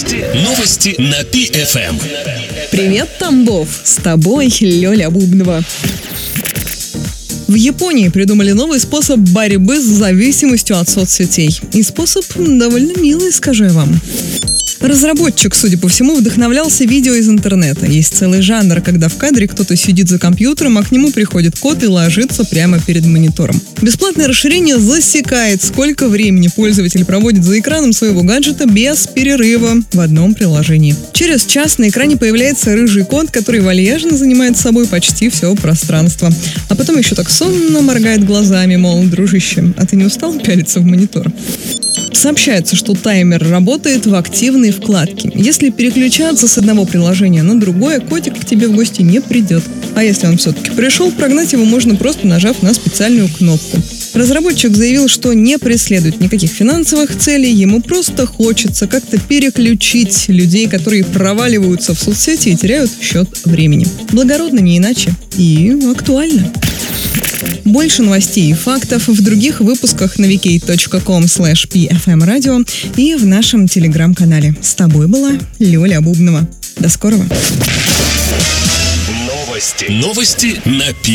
Новости на ПиФМ. Привет, Тамбов! С тобой Лёля Бубнова. В Японии придумали новый способ борьбы с зависимостью от соцсетей. И способ довольно милый, скажу я вам. Разработчик, судя по всему, вдохновлялся видео из интернета. Есть целый жанр, когда в кадре кто-то сидит за компьютером, а к нему приходит кот и ложится прямо перед монитором. Бесплатное расширение засекает, сколько времени пользователь проводит за экраном своего гаджета без перерыва в одном приложении. Через час на экране появляется рыжий кот, который вальяжно занимает собой почти все пространство. А потом еще так сонно моргает глазами, мол, дружище, а ты не устал пялиться в монитор? Сообщается, что таймер работает в активной вкладке. Если переключаться с одного приложения на другое, котик к тебе в гости не придет. А если он все-таки пришел, прогнать его можно, просто нажав на специальную кнопку. Разработчик заявил, что не преследует никаких финансовых целей, ему просто хочется как-то переключить людей, которые проваливаются в соцсети и теряют счет времени. Благородно не иначе и актуально. Больше новостей и фактов в других выпусках на vk.com/pfmradio и в нашем телеграм-канале. С тобой была Лёля Бубнова. До скорого. Новости на ПиФМ.